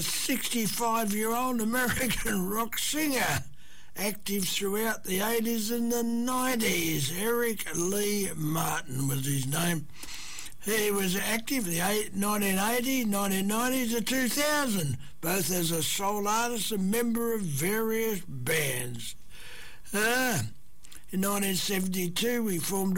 65-year-old American rock singer, active throughout the 80s and the 90s. Eric Lee Martin was his name. He was active in the 1980s, 1990s and 2000, both as a sole artist and member of various bands. In 1972, he formed